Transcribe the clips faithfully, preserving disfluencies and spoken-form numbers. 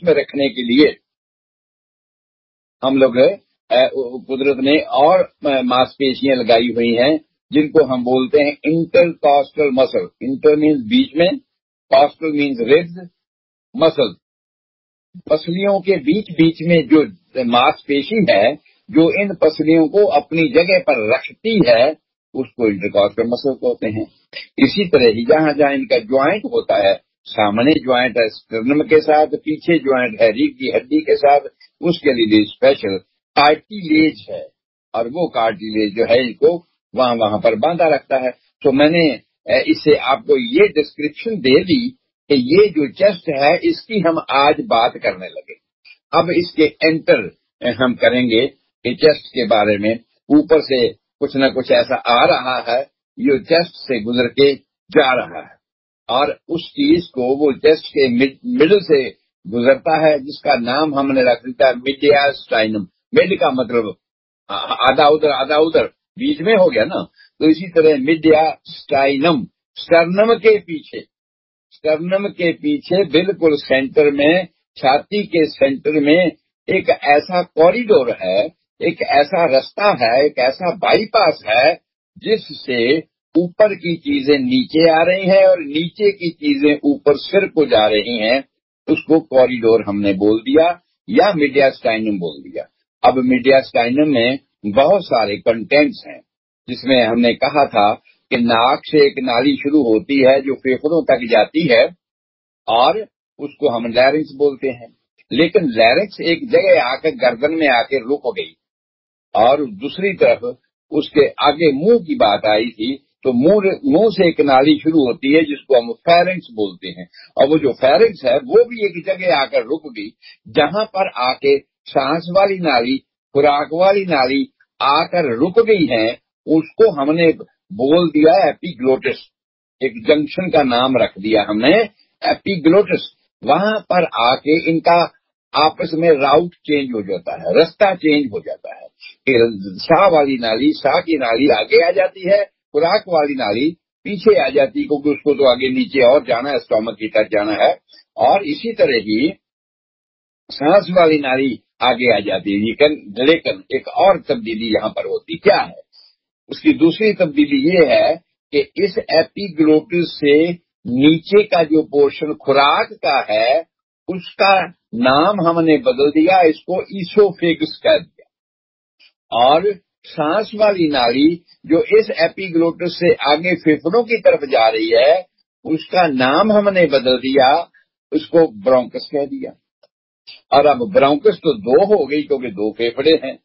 में रखने के लिए हम लोग कुदरत ने और मांसपेशियां लगाई हुई हैं, जिनको हम बोलते हैं इंटरकॉस्टल मसल। इंटर मीन्स बीच में, कॉस्टल मीन्स रिब्स, मसल पसलियों के बीच बीच में जो मांसपेशी है जो इन पसलियों को अपनी जगह पर रखती है, उसको इंटरकॉस्टल मसल कहते हैं। इसी तरह ही जहां जहां इनका ज्वाइंट होता है, सामने ज्वाइंट है स्टर्नम के साथ, पीछे ज्वाइंट है रीढ़ की हड्डी के साथ, उसके लिए स्पेशल कार्टिलेज है, और वो कार्टिलेज जो है इनको वहां वहां पर बांधा रखता है। तो मैंने इससे आपको ये डिस्क्रिप्शन दे दी कि ये जो चेस्ट है इसकी हम आज बात करने लगे। अब इसके एंटर हम करेंगे कि चेस्ट के बारे में ऊपर से कुछ न कुछ ऐसा आ रहा है, ये चेस्ट से गुजर के जा रहा है, और उस चीज को वो चेस्ट के मिड, मिडल से गुजरता है, जिसका नाम हमने रख दिया मीडियास्टाइनम। मिड का मतलब आधा उधर आधा उधर, बीच में हो गया ना। तो इसी तरह मीडियास्टाइनम स्टर्नम के पीछे, स्टर्नम के पीछे बिल्कुल सेंटर में, छाती के सेंटर में एक ऐसा कॉरिडोर है, एक ऐसा रास्ता है, एक ऐसा बाईपास है जिससे ऊपर की चीजें नीचे आ रही हैं और नीचे की चीजें ऊपर सिर को जा रही हैं। उसको कॉरिडोर हमने बोल दिया या मीडियास्टाइनम बोल दिया। अब मीडियास्टाइनम में बहुत सारे कंटेंट्स हैं, जिसमें हमने कहा था कि नाक से एक नाली शुरू होती है जो फेफड़ों तक जाती है, और उसको हम लैरिंक्स बोलते हैं। लेकिन लैरिंक्स एक जगह आकर गर्दन में आके रुक गई, और दूसरी तरफ उसके आगे मुंह की बात आई थी, तो मुंह मुंह से एक नाली शुरू होती है जिसको हम फेरिंक्स बोलते हैं, और वो जो फेरिंक्स है वो भी एक जगह आकर रुक गई, जहां पर आके सांस वाली नाली, खुराक वाली नाली आकर रुक गई है, उसको हमने बोल दिया एपिग्लोटिस। एक जंक्शन का नाम रख दिया हमने एपिग्लोटिस। वहां पर आके इनका आपस में राउट चेंज हो जाता है, रास्ता चेंज हो जाता है। साह वाली नाली, साह की नाली आगे आ जाती है, खुराक वाली नाली पीछे आ जाती है, क्योंकि उसको तो आगे नीचे और जाना है, स्टोमक की तरफ जाना है। और इसी तरह ही सांस वाली नाली आगे आ जाती है। लेकिन लेकिन एक और तब्दीली यहाँ पर होती क्या है, उसकी दूसरी तब्दीली ये है कि इस एपिग्लोटिस से नीचे का जो पोर्शन खुराक का है, उसका नाम हमने बदल दिया, इसको ईसोफेगस कह दिया। और सांस वाली नाली जो इस एपिग्लोटिस से आगे फेफड़ों की तरफ जा रही है, उसका नाम हमने बदल दिया, उसको ब्रोंकस कह दिया। और अब ब्रोंकस तो दो हो गई क्योंकि दो फेफड़े हैं।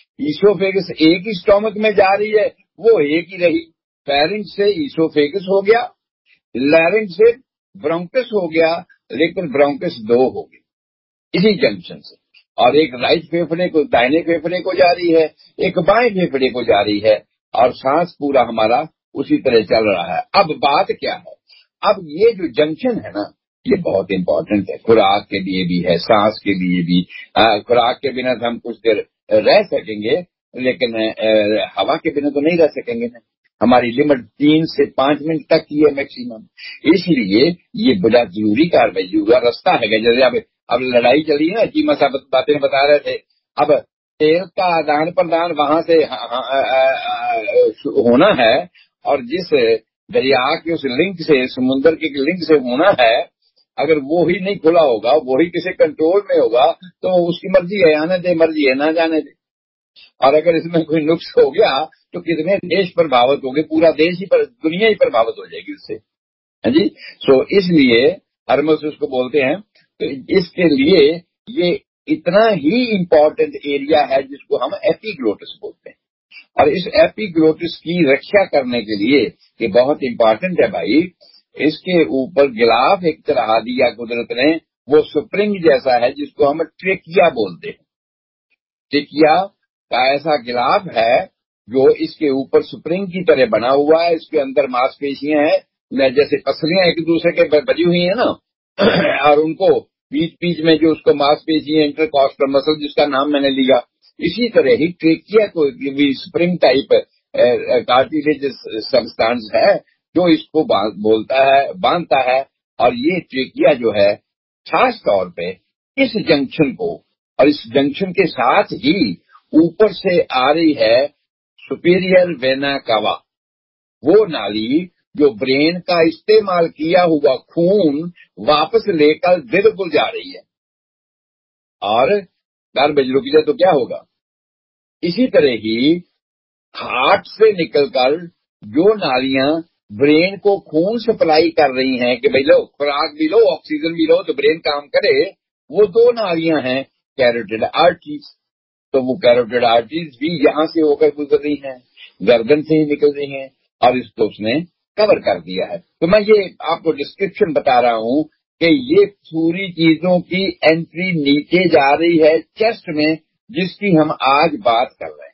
ईसोफेगस एक ही स्टोमक में जा रही है, वो एक ही रही। फेरिंक्स से ईसोफेगस हो गया, लैरिंक्स से ब्रोंकस हो गया, लेकिन ब्रोंकस दो हो गई इसी जंक्शन से। और एक राइट फेफड़े को, दाहिने फेफड़े को जा रही है, एक बाएं फेफड़े को जा रही है, और सांस पूरा हमारा उसी तरह चल रहा है। अब बात क्या है, अब ये जो जंक्शन है ना, ये बहुत इंपॉर्टेंट है, खुराक के लिए भी है, सांस के लिए भी। खुराक के बिना तो हम कुछ देर रह सकेंगे, लेकिन आ, हवा के बिना तो नहीं रह सकेंगे ना। हमारी लिमिट तीन से पांच मिनट तक की है मैक्सिमम, इसलिए ये बड़ा जरूरी कार्रवाई जरूरी रास्ता है। जैसे अब अब लड़ाई चली है ना, चीमा साहब बातें बता रहे थे, अब तेल का आदान प्रदान वहां से आ, आ, आ, होना है, और जिस दरिया के उस लिंक से, समुद्र के लिंक से होना है, अगर वो ही नहीं खुला होगा, वो ही किसी कंट्रोल में होगा, तो उसकी मर्जी है, आने दे, मर्जी है ना जाने दे। और अगर इसमें कोई नुक्स हो गया तो कितने देश प्रभावित हो गए, पूरा देश ही पर, दुनिया ही प्रभावित हो जाएगी उससे, है जी। सो इसलिए हरमस उसको बोलते हैं। तो इसके लिए ये इतना ही इम्पोर्टेंट एरिया है जिसको हम एपिग्लोटिस बोलते हैं। और इस एपिग्लोटिस की रक्षा करने के लिए ये बहुत इम्पोर्टेंट है भाई, इसके ऊपर गिलाफ एक चढ़ा दिया कुदरत ने, वो स्प्रिंग जैसा है जिसको हम ट्रेकिया बोलते हैं। ट्रेकिया का ऐसा गिलाफ है जो इसके ऊपर स्प्रिंग की तरह बना हुआ है, इसके अंदर मांसपेशियां हैं, जैसे पसलियां एक दूसरे के बजी हुई है ना, और उनको बीच बीच में जो उसको मांसपेशियां, इंटरकॉस्टल मसल जिसका नाम मैंने लिया, इसी तरह ही ट्रेकिया को भी स्प्रिंग टाइप कार्टिलेज सबस्टेंस है जो इसको बोलता है, बांधता है। और ये ट्रेकिया जो है खास तौर पे इस जंक्शन को, और इस जंक्शन के साथ ही ऊपर से आ रही है सुपीरियर वेना कावा, वो नाली जो ब्रेन का इस्तेमाल किया हुआ खून वापस लेकर दिल को जा रही है। और गार्बेज रुक जाए तो क्या होगा? इसी तरह ही हार्ट से निकलकर जो नालियां ब्रेन को खून सप्लाई कर रही हैं कि भाई लो खुराक भी लो, ऑक्सीजन भी लो तो ब्रेन काम करे, वो दो नालियां हैं कैरोटिड आर्टरीज। तो वो कैरोटिड आर्टरीज भी यहां से होकर गुजर रही हैं, गर्दन से ही निकल रही हैं, और इसको उसने कवर कर दिया है। तो मैं ये आपको डिस्क्रिप्शन बता रहा हूं कि ये पूरी चीजों की एंट्री नीचे जा रही है चेस्ट में, जिसकी हम आज बात कर रहे हैं।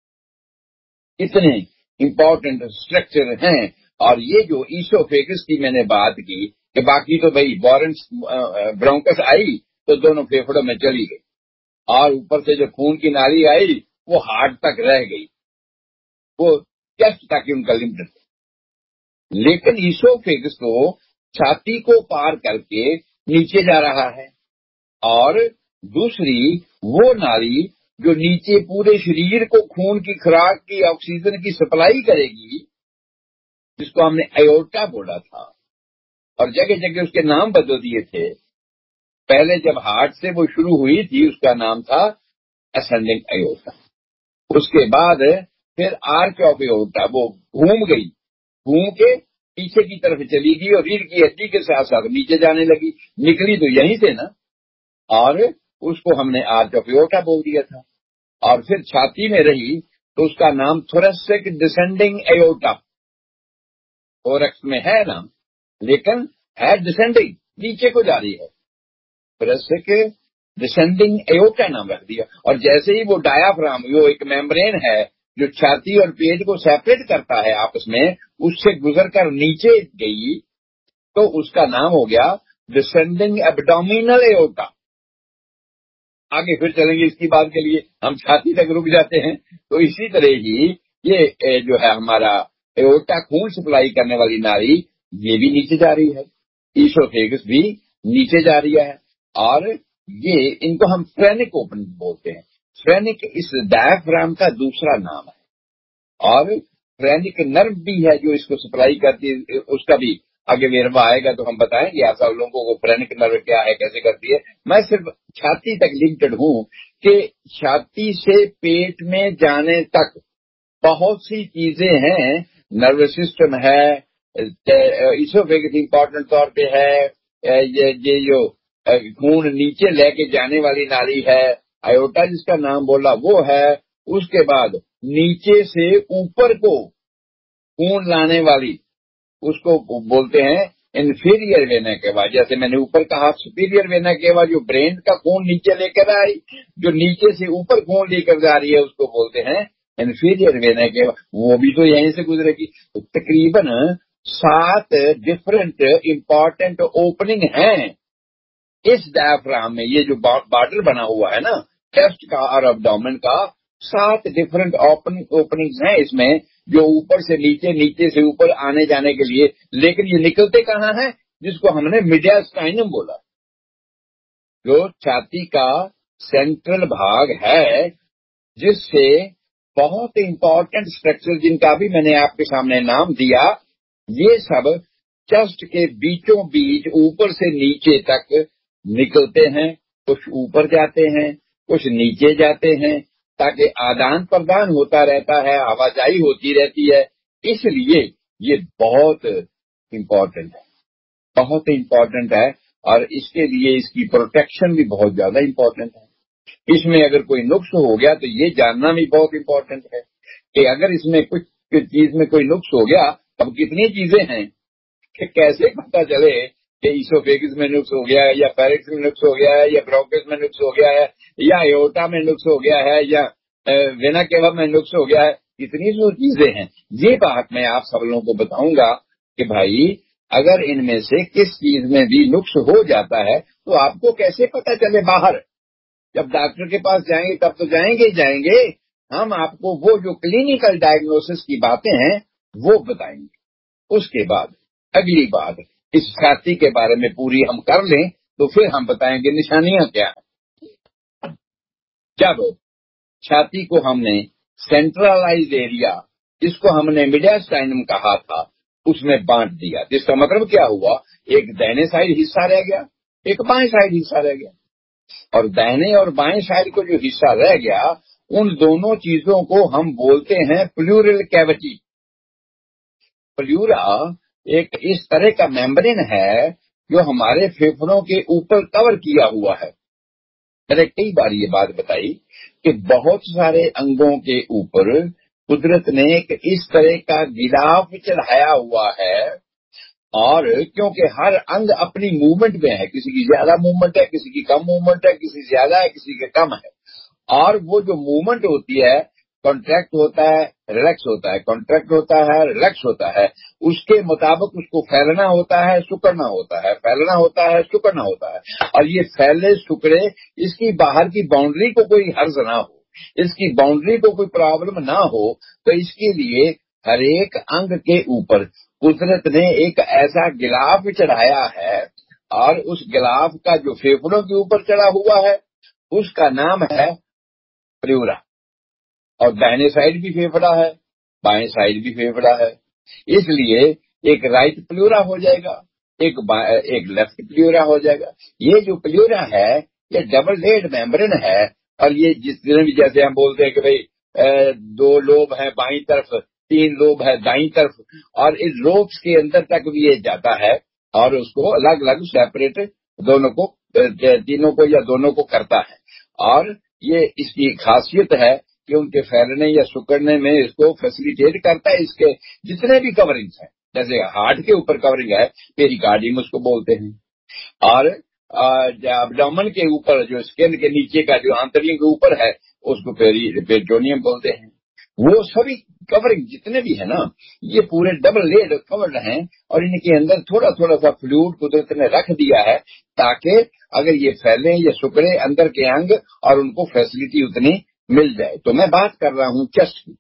इतने इंपॉर्टेंट स्ट्रक्चर हैं। और ये जो ईसोफेगस की मैंने बात की कि बाकी तो भाई बॉरेंस ब्रोंकस आई तो दोनों फेफड़ों में चली गई, और ऊपर से जो खून की नाली आई वो हार्ट तक रह गई, वो चेस्ट तक उनका लिमिटेड। लेकिन ईसोफेगस तो छाती को पार करके नीचे जा रहा है। और दूसरी वो नाली जो नीचे पूरे शरीर को खून की खुराक की, ऑक्सीजन की सप्लाई करेगी, जिसको हमने एयोर्टा बोला था, और जगह जगह उसके नाम बदल दिए थे। पहले जब हार्ट से वो शुरू हुई थी उसका नाम था असेंडिंग एयोर्टा। उसके बाद फिर आर्च ऑफ एयोर्टा, वो घूम गई, घूम के पीछे की तरफ चली गई और रीढ़ की हड्डी के साथ साथ नीचे जाने लगी। निकली तो यहीं से ना, और उसको हमने आर्च ऑफ एयोर्टा बोल दिया था। और फिर छाती में रही तो उसका नाम थोरेसिक डिसेंडिंग एयोर्टा। थोरैक्स में है नाम, लेकिन है डिसेंडिंग, नीचे को जा रही है, थोरेसिक डिसेंडिंग एयोर्टा नाम रख दिया। और जैसे ही वो डायाफ्राम, वो एक मेम्ब्रेन है जो छाती और पेट को सेपरेट करता है आपस में, उससे गुजरकर नीचे गई तो उसका नाम हो गया डिसेंडिंग एब्डोमिनल एयोर्टा। आगे फिर चलेंगे इसकी बात के लिए, हम छाती तक रुक जाते हैं। तो इसी तरह ही ये जो है हमारा एयोर्टा, खून सप्लाई करने वाली नाली, ये भी नीचे जा रही है। ईसोफेगस भी नीचे जा रही है। और ये, इनको हम फ्रेनिक ओपनिंग बोलते हैं। फ्रेनिक इस डायफ्राम का दूसरा नाम है। और फ्रेनिक नर्व भी है जो इसको सप्लाई करती है, उसका भी आगे वेरवा आएगा तो हम बताएंगे आप सब लोगों को फ्रेनिक नर्व क्या है, कैसे करती है। मैं सिर्फ छाती तक लिमिटेड हूं कि छाती से पेट में जाने तक बहुत सी चीजें हैं। नर्वस सिस्टम है, ईसोफेगस इंपॉर्टेंट तौर पे है, ये ये जो खून नीचे लेके जाने वाली नाली है, आयोटा जिसका नाम बोला वो है। उसके बाद नीचे से ऊपर को खून लाने वाली, उसको बोलते हैं इन्फीरियर वेना केवा। जैसे मैंने ऊपर कहा सुपीरियर वेना केवा जो ब्रेन का खून नीचे लेकर आई, जो नीचे से ऊपर खून लेकर जा रही है उसको बोलते हैं इन्फीरियर वेना केवा। वो भी तो यहीं से गुजरेगी। तो तकरीबन सात डिफरेंट इंपॉर्टेंट ओपनिंग हैं इस डायफ्राम में। ये जो बॉर्डर बना हुआ है ना चेस्ट का और एब्डोमेन का, सात डिफरेंट ओपनिंग्स हैं इसमें, जो ऊपर से नीचे, नीचे से ऊपर आने जाने के लिए। लेकिन ये निकलते कहाँ हैं? जिसको हमने मीडियास्टाइनम बोला, जो छाती का सेंट्रल भाग है, जिससे बहुत इंपॉर्टेंट स्ट्रक्चर जिनका भी मैंने आपके सामने नाम दिया, ये सब चेस्ट के बीचों बीच ऊपर से नीचे तक निकलते हैं। कुछ ऊपर जाते हैं, कुछ नीचे जाते हैं, ताकि आदान प्रदान होता रहता है, आवाजाही होती रहती है। इसलिए ये बहुत इम्पोर्टेंट है, बहुत इम्पोर्टेंट है। और इसके लिए इसकी प्रोटेक्शन भी बहुत ज्यादा इम्पोर्टेंट है। इसमें अगर कोई नुक्स हो गया तो ये जानना भी बहुत इम्पोर्टेंट है कि अगर इसमें कुछ चीज में कोई नुक्स हो गया, तब कितनी चीजें हैं कि कैसे पता चले कि ईसोफेगस में नुक्स हो गया है, या पैरिक्स में नुक्स हो गया है, या ब्रोंकस में नुक्स हो गया है, या एयोर्टा में नुक्स हो गया है, या वेना केवा में नुक्स हो गया है। इतनी जो चीजें हैं, ये बात मैं आप सब लोगों को बताऊंगा कि भाई अगर इनमें से किस चीज में भी नुक्स हो जाता है तो आपको कैसे पता चले। बाहर जब डॉक्टर के पास जाएंगे तब तो जाएंगे ही जाएंगे, हम आपको वो जो क्लिनिकल डायग्नोसिस की बातें हैं वो बताएंगे। उसके बाद अगली बात इस छाती के बारे में पूरी हम कर लें तो फिर हम बताएंगे निशानियां क्या है। जब छाती को हमने सेंट्रलाइज एरिया, जिसको हमने मीडियास्टाइनम कहा था, उसमें बांट दिया, जिसका मतलब क्या हुआ, एक दाहिने साइड हिस्सा रह गया, एक बाएं साइड हिस्सा रह गया, और दाहिने और बाएं साइड को जो हिस्सा रह गया, उन दोनों चीजों को हम बोलते हैं प्लूरल कैविटी। प्लूरा एक इस तरह का मेम्ब्रेन है जो हमारे फेफड़ों के ऊपर कवर किया हुआ है। मैंने कई बार ये बात बताई कि बहुत सारे अंगों के ऊपर कुदरत ने एक इस तरह का गिलाफ चढ़ाया हुआ है, और क्योंकि हर अंग अपनी मूवमेंट में है, किसी की ज्यादा मूवमेंट है, किसी की कम मूवमेंट है, किसी ज्यादा है, किसी की कम है, और वो जो मूवमेंट होती है, कॉन्ट्रैक्ट होता है, रिलैक्स होता है, कॉन्ट्रैक्ट होता है, रिलैक्स होता है, उसके मुताबिक उसको फैलना होता है, सुकड़ना होता है, फैलना होता है, सुकड़ना होता है। और ये फैले सुकड़े, इसकी बाहर की बाउंड्री को कोई हर्ज ना हो, इसकी बाउंड्री को कोई प्रॉब्लम ना हो, तो इसके लिए हर एक अंग के ऊपर कुदरत ने एक ऐसा गिलाफ चढ़ाया है, और उस गिलाफ का जो फेफड़ों के ऊपर चढ़ा हुआ है उसका नाम है प्लूरा। और दाहिने साइड भी फेफड़ा है, बाएं साइड भी फेफड़ा है, इसलिए एक राइट प्लूरा हो जाएगा, एक एक लेफ्ट प्लूरा हो जाएगा। ये जो प्लूरा है ये डबल लेड मेम्ब्रेन है, और ये जिस दिन भी जैसे हम बोलते हैं कि भाई दो लोब है बाईं तरफ, तीन लोब है दाईं तरफ, और इस लोब्स के अंदर तक भी ये जाता है, और उसको अलग अलग सेपरेट दोनों को, तीनों को या दोनों को करता है। और ये इसकी खासियत है कि उनके फैलने या सुकड़ने में इसको फैसिलिटेट करता है। इसके जितने भी कवरिंग्स हैं, जैसे हार्ट के ऊपर कवरिंग है, पेरिकार्डियम उसको बोलते हैं, और एब्डोमेन के ऊपर जो स्किन के नीचे का जो आंतरिक के ऊपर है उसको पेरिटोनियम बोलते हैं। वो सभी कवरिंग जितने भी है ना, ये पूरे डबल लेड कवर्ड हैं, और इनके अंदर थोड़ा थोड़ा सा फ्लूइड कुदरत ने रख दिया है, ताकि अगर ये फैले या सुकड़े अंदर के अंग, और उनको फैसिलिटी उतनी मिल जाए। तो मैं बात कर रहा हूं चेस्ट की।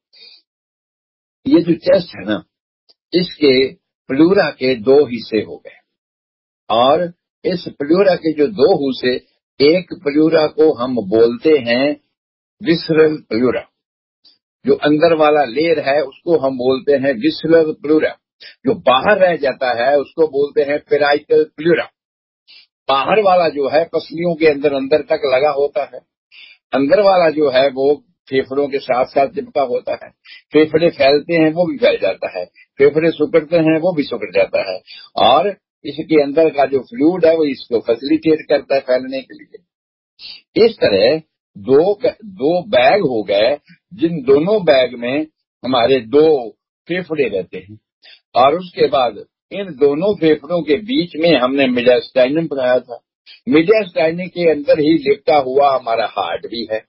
ये जो चेस्ट है ना, इसके प्लूरा के दो हिस्से हो गए, और इस प्लूरा के जो दो हिस्से, एक प्लूरा को हम बोलते हैं विसरल प्लूरा, जो अंदर वाला लेयर है उसको हम बोलते हैं विसरल प्लूरा, जो बाहर रह जाता है उसको बोलते हैं पेराइटल प्लूरा। बाहर वाला जो है पसलियों के अंदर अंदर तक लगा होता है, अंदर वाला जो है वो फेफड़ों के साथ साथ चिपका होता है। फेफड़े फैलते हैं वो भी फैल जाता है, फेफड़े सुकड़ते हैं वो भी सुकड़ जाता है, और इसके अंदर का जो फ्लूइड है वो इसको फैसिलिटेट करता है फैलने के लिए। इस तरह दो दो बैग हो गए, जिन दोनों बैग में हमारे दो फेफड़े रहते हैं, और उसके बाद इन दोनों फेफड़ों के बीच में हमने मीडियास्टाइनम बनाया था। मीडियास्टाइनम के अंदर ही लिपटा हुआ हमारा हार्ट भी है,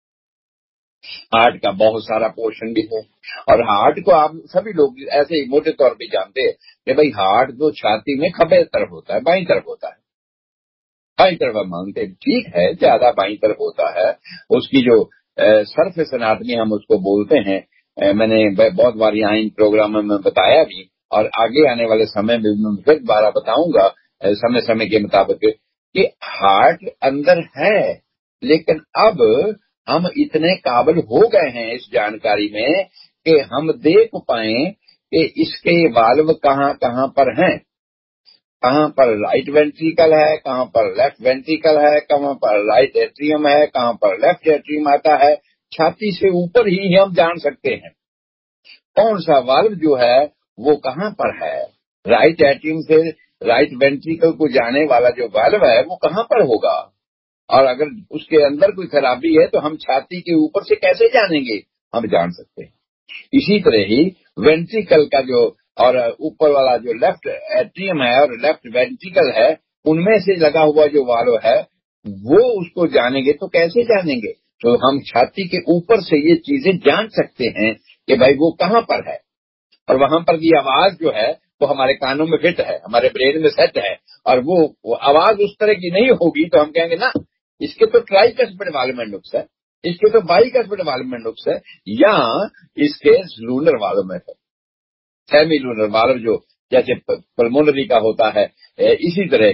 हार्ट का बहुत सारा पोर्शन भी है। और हार्ट को आप सभी लोग ऐसे ही मोटे तौर पे जानते हैं कि भाई हार्ट जो छाती में खब्बे तरफ होता है, बाईं तरफ होता है, बाईं तरफ हम मानते हैं, ठीक है, ज्यादा बाईं तरफ होता है। उसकी जो सरफेस एनाटमी हम उसको बोलते हैं, आ, मैंने बहुत बार यहाँ इन प्रोग्राम में बताया भी, और आगे आने वाले समय में मैं फिर दोबारा बताऊंगा समय समय के मुताबिक कि हार्ट अंदर है, लेकिन अब हम इतने काबिल हो गए हैं इस जानकारी में कि हम देख पाए कि इसके वाल्व कहाँ कहाँ पर हैं, कहाँ पर राइट वेंट्रिकल है, कहाँ पर लेफ्ट वेंट्रिकल है, कहाँ पर राइट एट्रियम है, कहाँ पर लेफ्ट एट्रियम आता है। छाती से ऊपर ही हम जान सकते हैं कौन सा वाल्व जो है वो कहाँ पर है। राइट एट्रियम से राइट वेंट्रिकल को जाने वाला जो वाल्व है वो कहाँ पर होगा, और अगर उसके अंदर कोई खराबी है तो हम छाती के ऊपर से कैसे जानेंगे, हम जान सकते हैं। इसी तरह ही वेंट्रिकल का जो और ऊपर वाला जो लेफ्ट एट्रियम है और लेफ्ट वेंट्रिकल है, उनमें से लगा हुआ जो वाल्व है वो उसको जानेंगे तो कैसे जानेंगे, तो हम छाती के ऊपर से ये चीजें जान सकते हैं कि भाई वो कहाँ पर है। और वहां पर की आवाज जो है वो हमारे कानों में फिट है, हमारे ब्रेन में सेट है, और वो, वो आवाज उस तरह की नहीं होगी तो हम कहेंगे ना इसके तो ट्राइकस्पिड वाल्व में नुक्स है, इसके तो बाइकस्पिड वाल्व में नुक्स है, या इसके लूनर वाल्व में है, सेमी लूनर वाल्व जो जैसे पल्मोनरी का होता है, इसी तरह ही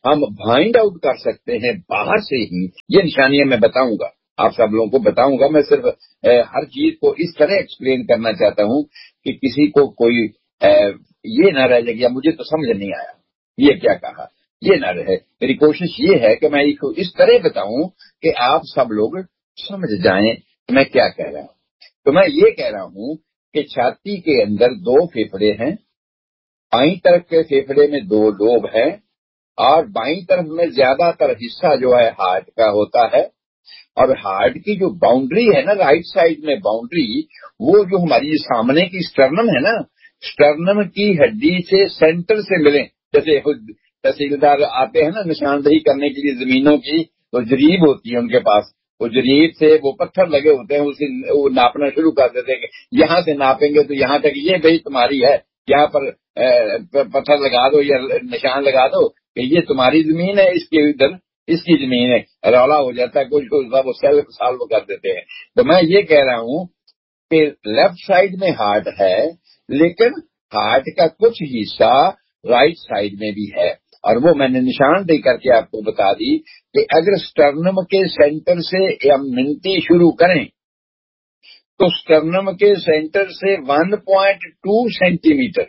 हम फाइंड आउट कर सकते हैं बाहर से ही। ये निशानियां मैं बताऊंगा, आप सब लोगों को बताऊंगा। मैं सिर्फ ए, हर चीज को इस तरह एक्सप्लेन करना चाहता हूं कि किसी को कोई ए, ये ना रह जाए मुझे तो समझ नहीं आया ये क्या कहा, ये ना रहे। मेरी कोशिश ये है कि मैं इसको इस तरह बताऊं कि आप सब लोग समझ जाएं मैं क्या कह रहा हूं। तो मैं ये कह रहा हूं कि छाती के अंदर दो फेफड़े हैं, बाईं तरफ के फेफड़े में दो लोब हैं और बाईं तरफ में ज्यादातर हिस्सा जो है हार्ट का होता है। और हार्ट की जो बाउंड्री है ना, राइट साइड में बाउंड्री, वो जो हमारी सामने की स्टर्नम है ना, स्टर्नम की हड्डी से सेंटर से मिले। जैसे तहसीलदार आते हैं ना निशानदेही करने के लिए जमीनों की, तो जरीब होती है उनके पास, वो जरीब से वो पत्थर लगे होते हैं, उसे वो नापना शुरू कर देते हैं। यहाँ से नापेंगे तो यहाँ तक ये भाई तुम्हारी है, यहाँ पर पत्थर लगा दो या निशान लगा दो कि ये तुम्हारी जमीन है, इसके इधर इसकी जमीन है। रौला हो जाता है, कुछ कुछ वो सेल्फ सॉल्व कर देते हैं। तो मैं ये कह रहा हूँ कि लेफ्ट साइड में हार्ट है, लेकिन हार्ट का कुछ हिस्सा राइट साइड में भी है। और वो मैंने निशान दे करके आपको बता दी कि अगर स्टर्नम के सेंटर से हम मिनती शुरू करें तो स्टर्नम के सेंटर से one point two centimetre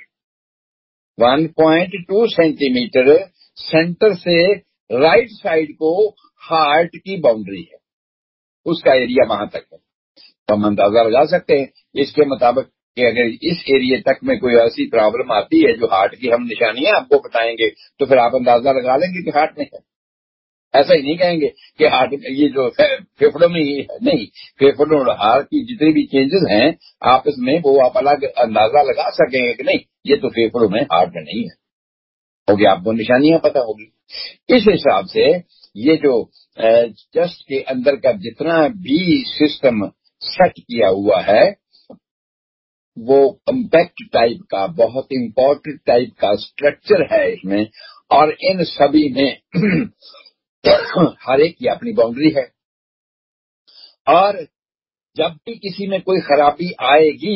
one point two centimetre centre से राइट साइड को हार्ट की बाउंड्री है, उसका एरिया वहां तक है। तो हम अंदाजा लगा सकते हैं इसके मुताबिक कि अगर इस एरिया तक में कोई ऐसी प्रॉब्लम आती है जो हार्ट की हम निशानियां आपको बताएंगे तो फिर आप अंदाजा लगा लेंगे कि हार्ट में है। ऐसा ही नहीं कहेंगे कि हार्ट ये जो फेफड़ों में ही है, नहीं, फेफड़ों और हार्ट की जितने भी चेंजेस हैं आपस में वो आप अलग अंदाजा लगा सकेंगे कि नहीं ये तो फेफड़ों में हार्ट में नहीं है, होगी आपको निशानियां पता होगी। इस हिसाब से ये जो चेस्ट के अंदर का जितना भी सिस्टम सेट किया हुआ है वो कम्पैक्ट टाइप का बहुत इम्पोर्टेंट टाइप का स्ट्रक्चर है इसमें, और इन सभी में हर एक की अपनी बाउंड्री है। और जब भी किसी में कोई खराबी आएगी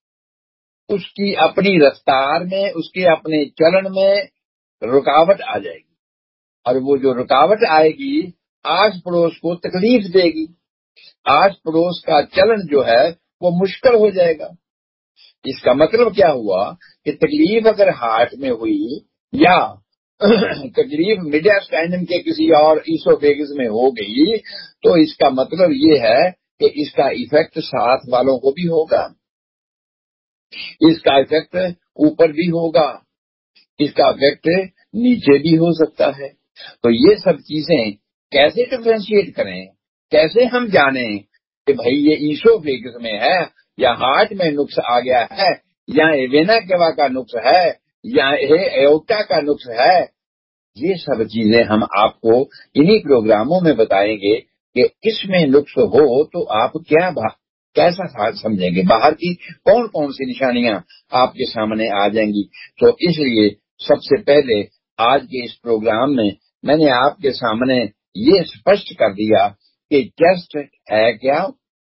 उसकी अपनी रफ्तार में, उसके अपने चलन में रुकावट आ जाएगी, और वो जो रुकावट आएगी आस पड़ोस को तकलीफ देगी। आस पड़ोस का चलन जो है वो मुश्किल हो जाएगा। इसका मतलब क्या हुआ कि तकलीफ अगर हार्ट में हुई या तकलीफ मीडियास्टाइनम के किसी और ईसोफेगस में हो गई तो इसका मतलब ये है कि इसका इफेक्ट साथ वालों को भी होगा, इसका इफेक्ट ऊपर भी होगा, इसका इफेक्ट नीचे भी हो सकता है। तो ये सब चीजें कैसे डिफरेंशिएट करें, कैसे हम जाने कि भाई ये ईसोफेगस में है या हार्ट में नुक्स आ गया है या वेना केवा का नुक्स है या एओर्टा का नुक्स है। ये सब चीजें हम आपको इन्हीं प्रोग्रामों में बताएंगे कि इसमें नुक्स हो तो आप क्या कैसा समझेंगे, बाहर की कौन कौन सी निशानियां आपके सामने आ जाएंगी। तो इसलिए सबसे पहले आज के इस प्रोग्राम में मैंने आपके सामने ये स्पष्ट कर दिया कि चेस्ट है क्या,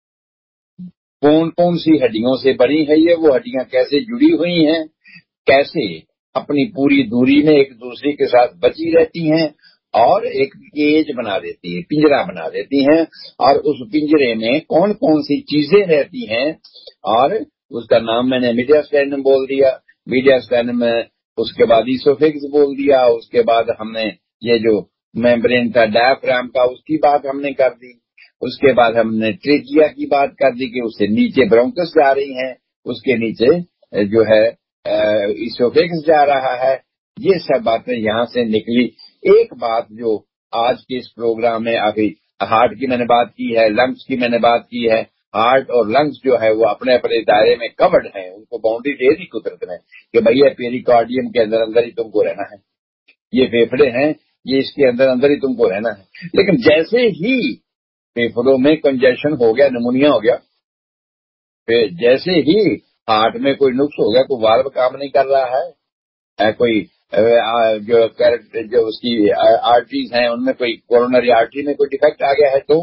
कौन कौन सी हड्डियों से बनी है ये, वो हड्डियां कैसे जुड़ी हुई हैं, कैसे अपनी पूरी दूरी में एक दूसरे के साथ बची रहती हैं और एक केज बना देती है, पिंजरा बना देती हैं, और उस पिंजरे में कौन कौन सी चीजें रहती हैं। और उसका नाम मैंने मीडियास्टाइनम बोल दिया, मीडियास्टाइनम में उसके बाद ईसोफेगस बोल दिया, उसके बाद हमने ये जो मेम्ब्रेन था डायफ्राम का उसकी बात हमने कर दी, उसके बाद हमने ट्रेकिया की बात कर दी कि उससे नीचे ब्रोंकस जा रही हैं, उसके नीचे जो है ईसोफेगस जा रहा है। ये सब बातें यहाँ से निकली। एक बात जो आज के इस प्रोग्राम में अभी हार्ट की मैंने बात की है, लंग्स की मैंने बात की है। हार्ट और लंग्स जो है वो अपने अपने दायरे में कवर्ड हैं, उनको बाउंड्री दे दी कुदरत ने कि भैया पेरिकार्डियम के अंदर अंदर ही तुमको रहना है, ये फेफड़े हैं ये इसके अंदर अंदर ही तुमको रहना है। लेकिन जैसे ही फेफड़ों में कंजेशन हो गया, निमोनिया हो गया, फिर जैसे ही हार्ट में कोई नुक्स हो गया, कोई वाल्व काम नहीं कर रहा है, कोई जो जो उसकी आर्टरीज हैं उनमें कोई कोरोनरी आर्टरी में कोई डिफेक्ट आ गया है तो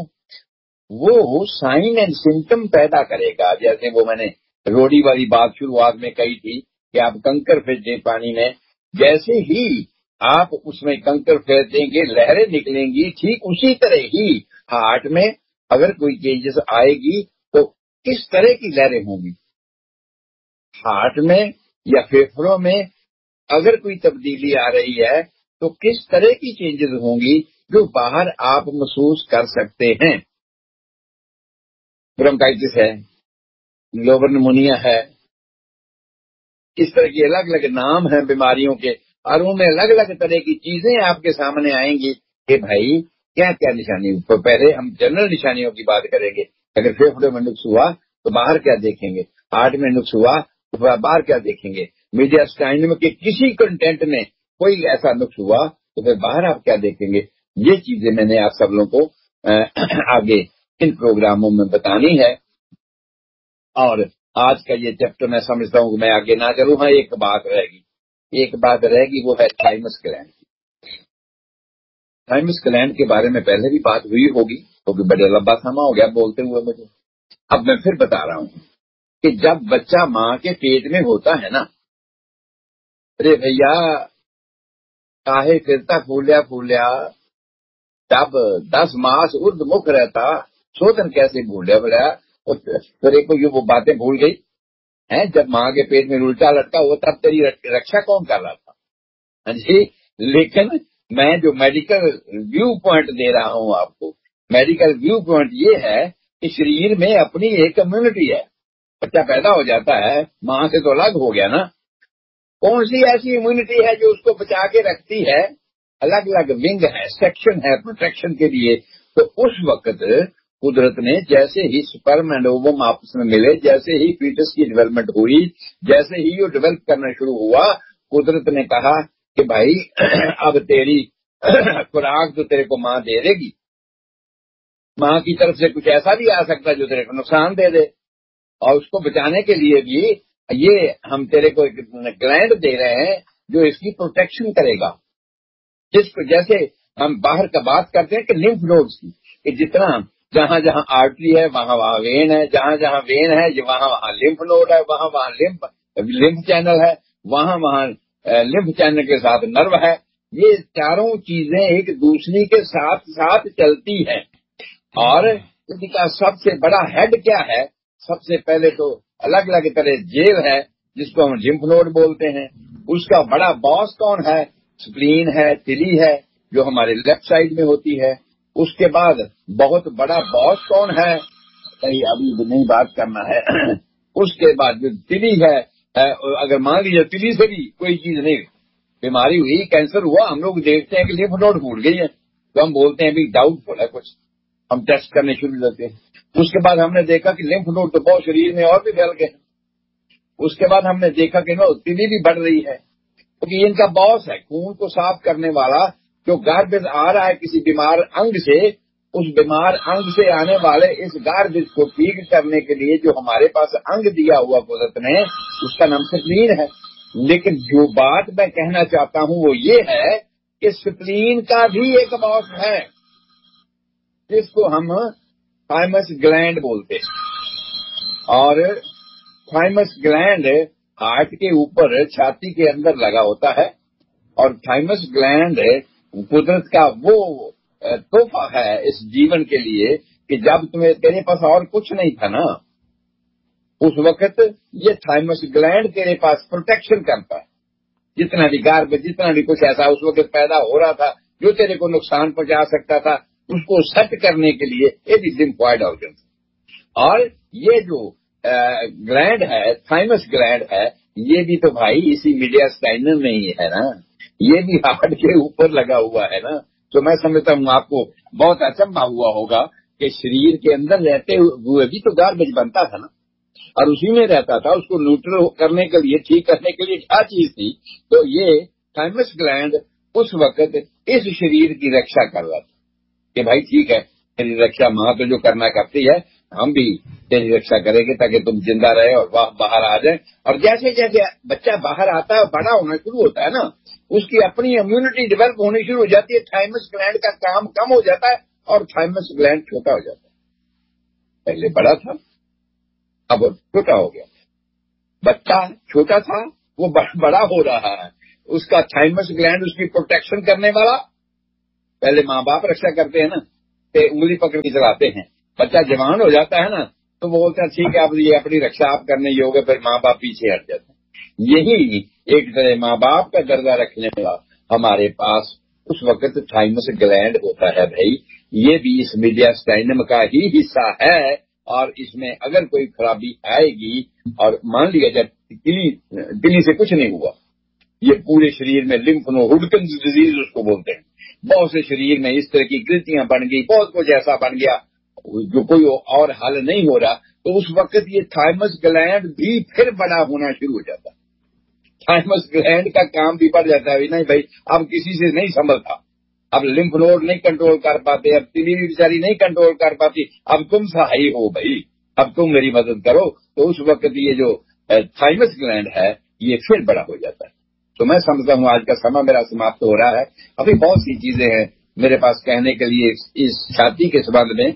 वो साइन एंड सिम्टम पैदा करेगा। जैसे वो मैंने रोड़ी वाली बात शुरुआत में कही थी कि आप कंकर फेंके पानी में, जैसे ही آپ اس میں کنکر پھینکیں گے، لہریں نکلیں گی، ٹھیک اسی طرح ہی ہارٹ میں اگر کوئی چینجز آئے گی تو کس طرح کی لہریں ہوں گی؟ ہارٹ میں یا پھیپھڑوں میں اگر کوئی تبدیلی آ رہی ہے تو کس طرح کی چینجز ہوں گی جو باہر آپ محسوس کر سکتے ہیں؟ برونکائٹس ہے، لوبر نمونیا ہے، اس طرح کی الگ الگ نام ہیں بیماریوں کے، اور ان میں الگ الگ طرح کی چیزیں آپ کے سامنے آئیں گی کہ بھائی کیا کیا نشانی. تو پہلے ہم جنرل نشانیوں کی بات کریں گے. اگر پھیپھڑے میں نقص ہوا تو باہر کیا دیکھیں گے، ہارٹ میں نقص ہوا تو باہر کیا دیکھیں گے، میڈیاسٹائنم کے کسی کنٹینٹ میں کوئی ایسا نقص ہوا تو پھر باہر آپ کیا دیکھیں گے. یہ چیزیں میں نے آپ سب لوگوں کو آگے ان پروگراموں میں بتانی ہے. اور آج کا یہ چیپٹر میں سمجھتا ہوں کہ میں آگے نہ چلوں. ہاں ایک بات رہے گی، ایک بات رہے گی، وہ ہے تھائمس گلینڈ. تھائمس گلینڈ کے بارے میں پہلے بھی بات ہوئی ہوگی کیونکہ بڑے لمبا سما ہو گیا بولتے ہوئے مجھے. اب میں پھر بتا رہا ہوں کہ جب بچہ ماں کے پیٹ میں ہوتا ہے نا، ارے بھیا کاہے پھرتا پھولیا پھولیا، جب دس ماس ارد مکھ رہتا سوتن کیسے بھولیا بڑا. پھر ایک وہ باتیں بھول گئی ہیں، جب ماں کے پیٹ میں الٹا لٹکا ہوا تب تیری رکشا کون کر رہا تھا؟ ہاں جی. لیکن میں جو میڈیکل ویو پوائنٹ دے رہا ہوں آپ کو، میڈیکل ویو پوائنٹ یہ ہے کہ شریر میں اپنی ایک امیونٹی ہے. بچہ پیدا ہو جاتا ہے ماں سے تو الگ ہو گیا نا، کون سی ایسی امیونٹی ہے جو اس کو بچا کے رکھتی ہے؟ الگ الگ ونگ ہے، سیکشن ہے پروٹیکشن کے لیے. تو اس وقت قدرت نے جیسے ہی سپرم اینڈ اووم آپس میں ملے، جیسے ہی فیٹس کی ڈیولپمنٹ ہوئی، جیسے ہی وہ ڈیولپ کرنا شروع ہوا، قدرت نے کہا کہ بھائی اب تیری خوراک تو تیرے کو ماں دے دے گی. ماں کی طرف سے کچھ ایسا بھی آ سکتا ہے جو تیرے کو نقصان دے دے، اور اس کو بچانے کے لیے بھی یہ ہم تیرے کو ایک گلینڈ دے رہے ہیں جو اس کی پروٹیکشن کرے گا. جس کو جیسے ہم باہر کا بات کرتے ہیں کہ لمف نوڈز کی، کہ جتنا جہاں جہاں آرٹری ہے وہاں وہاں وین ہے، جہاں جہاں وین ہے وہاں وہاں لمف نوڈ ہے، وہاں وہاں لمف لمف چینل ہے، وہاں وہاں لمف چینل کے ساتھ نرو ہے. یہ چاروں چیزیں ایک دوسری کے ساتھ ساتھ چلتی ہیں. اور ان کا سب سے بڑا ہیڈ کیا ہے؟ سب سے پہلے تو الگ الگ طرح جیل ہے جس کو ہم لمف نوڈ بولتے ہیں. اس کا بڑا باس کون ہے؟ سپلین ہے، تلی ہے جو ہمارے لیفٹ سائڈ میں ہوتی ہے. اس کے بعد بہت بڑا باس کون ہے؟ ابھی نہیں بات کرنا ہے. اس کے بعد جو تلی ہے، اگر مان لیجیے تلی سے بھی کوئی چیز نہیں بیماری ہوئی، کینسر ہوا، ہم لوگ دیکھتے ہیں کہ لمف نوڈ پھول گئی ہے تو ہم بولتے ہیں بھی ڈاؤٹ فل ہے کچھ، ہم ٹیسٹ کرنے شروع کرتے ہیں. اس کے بعد ہم نے دیکھا کہ لمف نوڈ تو بہت شریر میں اور بھی پھیل گئے. اس کے بعد ہم نے دیکھا کہ نو تلی بھی بڑھ رہی ہے کیونکہ ان کا باس ہے خون کو صاف کرنے والا. جو گاربیج آ رہا ہے کسی بیمار انگ سے، اس بیمار انگ سے آنے والے اس گاربیج کو ٹھیک کرنے کے لیے جو ہمارے پاس انگ دیا ہوا قدرت نے، اس کا نام سپلین ہے. لیکن جو بات میں کہنا چاہتا ہوں وہ یہ ہے کہ سپلین کا بھی ایک باس ہے جس کو ہم تھائمس گلینڈ بولتے ہیں. اور تھائمس گلینڈ ہارٹ کے اوپر چھاتی کے اندر لگا ہوتا ہے. اور تھائمس گلینڈ قدرت کا وہ تحفہ ہے اس جیون کے لیے کہ جب تمہیں تیرے پاس اور کچھ نہیں تھا نا، اس وقت یہ تھائمس گلینڈ تیرے پاس پروٹیکشن کرتا ہے. جتنا بھی گارب جتنا بھی کچھ ایسا اس وقت پیدا ہو رہا تھا جو تیرے کو نقصان پہنچا سکتا تھا، اس کو سیٹ کرنے کے لیے یہ بھی لمفوائڈ آرگن. اور یہ جو گلینڈ ہے، تھائمس گلینڈ ہے، یہ بھی تو بھائی اسی میڈیاسٹائنم میں ہی ہے نا، یہ بھی ہارٹ کے اوپر لگا ہوا ہے نا. تو میں سمجھتا ہوں آپ کو بہت اچنبھا ہوا ہوگا کہ شریر کے اندر رہتے ہوئے بھی تو گاربیج بنتا تھا نا، اور اسی میں رہتا تھا. اس کو نیوٹرل کرنے کے لیے، ٹھیک کرنے کے لیے کیا چیز تھی؟ تو یہ تھائمس گلینڈ اس وقت اس شریر کی رکشا کر رہا تھا کہ بھائی ٹھیک ہے تیری رکشا ماں تو جو کرنا کرتی ہے، ہم بھی تیری رکشا کریں گے تاکہ تم زندہ رہے اور وہ باہر آ جائیں. اور جیسے جیسے بچہ باہر آتا ہے بڑا ہونا شروع ہوتا ہے نا، اس کی اپنی امیونٹی ڈیولپ ہونی شروع ہو جاتی ہے. تھائمس گلینڈ کا کام کم ہو جاتا ہے اور تھائمس گلینڈ چھوٹا ہو جاتا ہے. پہلے بڑا تھا اب چھوٹا ہو گیا. بچہ چھوٹا تھا وہ بڑا ہو رہا ہے. اس کا تھائمس گلینڈ اس کی پروٹیکشن کرنے والا. پہلے ماں باپ رکشا کرتے ہیں نا، کہ انگلی پکڑ کے چلاتے ہیں. بچہ جوان ہو جاتا ہے نا تو وہ بولتا ہے ٹھیک ہے اب یہ اپنی رکشا آپ کرنے یوگ ہے، پھر ماں باپ پیچھے ہٹ جاتے ہیں. یہی ایک طرح ماں باپ کا درجہ رکھنے والا ہمارے پاس اس وقت تھائمس گلینڈ ہوتا ہے. بھائی یہ بھی اس میڈیاسٹائنم کا ہی حصہ ہے، اور اس میں اگر کوئی خرابی آئے گی اور مان لیا جائے کلی کلی سے کچھ نہیں ہوا، یہ پورے شریر میں لمف نو ہڈکنز ڈیزیز اس کو بولتے ہیں، بہت سے شریر میں اس طرح کی گرتیاں بن گئی، بہت کچھ ایسا بن گیا جو کوئی اور حل نہیں ہو رہا، تو اس وقت یہ تھائمس گلینڈ بھی پھر بڑا ہونا شروع ہو جاتا ہے. تھائمس گلینڈ کا کام بھی بڑھ جاتا ہے. نہیں بھائی اب کسی سے نہیں سنبھلتا، اب لمف نوڈ نہیں کنٹرول کر پاتے، اب تیلی بھی بیچاری نہیں کنٹرول کر پاتی، اب تم سہائی ہو بھائی، اب تم میری مدد کرو. تو اس وقت یہ جو تھائمس گلینڈ ہے یہ پھر بڑا ہو جاتا ہے. تو میں سمجھتا ہوں آج کا سمے میرا سماپت ہو رہا ہے. ابھی بہت سی چیزیں ہیں میرے پاس کہنے کے لیے اس چھاتی کے سبب میں.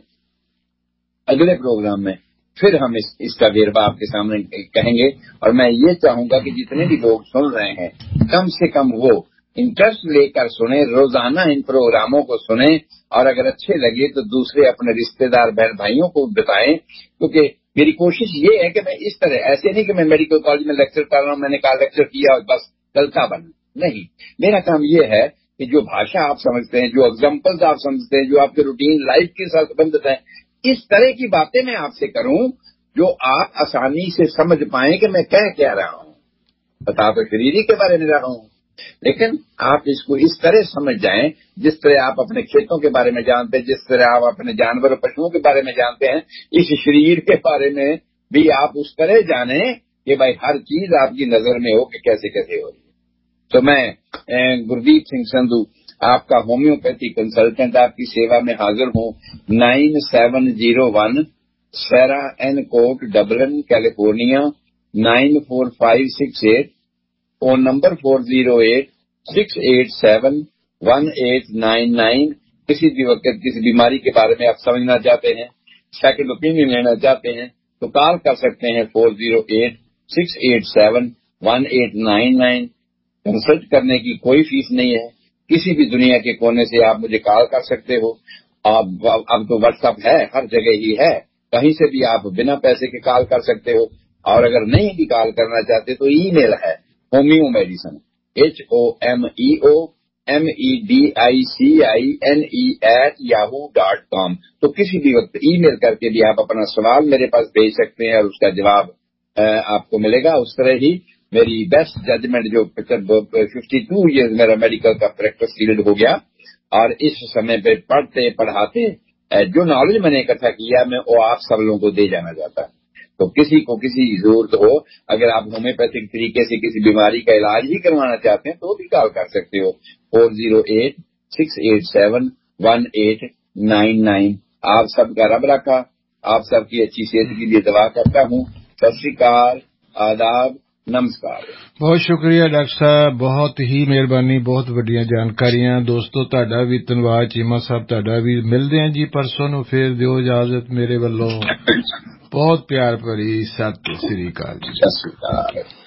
اگلے پروگرام میں پھر ہم اس اس کا ویروا آپ کے سامنے کہیں گے. اور میں یہ چاہوں گا کہ جتنے بھی لوگ سن رہے ہیں کم سے کم وہ انٹرسٹ لے کر سنیں، روزانہ ان پروگراموں کو سنیں، اور اگر اچھے لگے تو دوسرے اپنے رشتہ دار بہن بھائیوں کو بتائیں. کیونکہ میری کوشش یہ ہے کہ میں اس طرح، ایسے نہیں کہ میں میڈیکل کالج میں لیکچر کر رہا ہوں، میں نے کہا لیکچر کیا اور بس چلتا بن نہیں. میرا کام یہ ہے کہ جو بھاشا آپ سمجھتے ہیں، جو ایگزامپلز آپ سمجھتے ہیں، جو آپ کے روٹین لائف کے ساتھ سبندت ہیں، اس طرح کی باتیں میں آپ سے کروں جو آپ آسانی سے سمجھ پائیں کہ میں کہہ کیا رہا ہوں. بتا تو شریری کے بارے میں رہا ہوں، لیکن آپ اس کو اس طرح سمجھ جائیں جس طرح آپ اپنے کھیتوں کے بارے میں جانتے ہیں، جس طرح آپ اپنے جانور اور پشوؤں کے بارے میں جانتے ہیں، اس شریر کے بارے میں بھی آپ اس طرح جانیں کہ بھائی ہر چیز آپ کی نظر میں ہو کہ کیسے کیسے ہو رہی ہے. تو میں گردیپ سنگھ سندھو آپ کا ہومیوپیتھی کنسلٹنٹ آپ کی سیوا میں حاضر ہوں. نائن سیون زیرو ون سیرا این کوٹ Dublin California nine four five six eight. Phone number four zero eight six eight seven one eight nine nine. کسی بھی وقت کسی بیماری کے بارے میں آپ سمجھنا چاہتے ہیں، سیکنڈ اوپینین لینا چاہتے ہیں تو کال کر سکتے ہیں four zero eight six eight seven one eight nine nine. Consult کرنے کی کوئی فیس نہیں ہے. کسی بھی دنیا کے کونے سے آپ مجھے کال کر سکتے ہو. اب تو واٹس ایپ ہے، ہر جگہ ہی ہے، کہیں سے بھی آپ بنا پیسے کے کال کر سکتے ہو. اور اگر نہیں بھی کال کرنا چاہتے تو ای میل ہے homeo medicine H O M E O M E D I C I N E at Yahoo dot com. تو کسی بھی وقت ای میل کر کے بھی آپ اپنا سوال میرے پاس بھیج سکتے ہیں اور اس کا جواب آپ کو ملے گا. اس طرح ہی میری بیسٹ ججمنٹ جو ففٹی ٹو ایئر میرا میڈیکل کا پریکٹس فیلڈ ہو گیا، اور اس سمے پہ پڑھتے پڑھاتے جو نالج میں نے اکٹھا کیا میں وہ آپ سب لوگوں کو دے جانا چاہتا ہے. تو کسی کو کسی ضرورت ہو، اگر آپ ہومیوپیتھک طریقے سے کسی بیماری کا علاج ہی کروانا چاہتے ہیں تو بھی کال کر سکتے ہو four zero eight six eight seven one eight nine nine. آپ سب کا رب رکھا، آپ سب کی اچھی صحت کے لیے دعا کرتا ہوں. ست شری اکال، آداب، نمسکار. بہت شکریہ ڈاکٹر صاحب، بہت ہی مہربانی، بہت وڈیاں جانکاریاں. دوستو تہاڈا بھی ਧੰਨਵਾਦ. چیمہ صاحب تہاڈا بھی. ملدے ہیں جی پرسوں نو، پھر دیو اجازت میرے والوں. بہت پیار بھری ست شری اکال. ست شری اکال.